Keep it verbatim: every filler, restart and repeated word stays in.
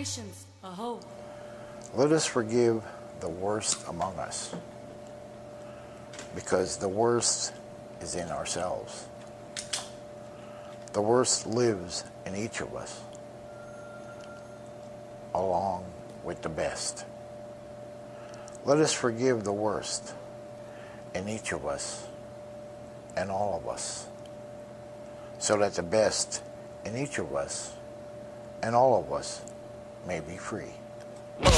nations a hope. Let us forgive the worst among us, because the worst is in ourselves. The worst lives in each of us, along with the best. Let us forgive the worst in each of us and all of us, so that the best in each of us and all of us may be free.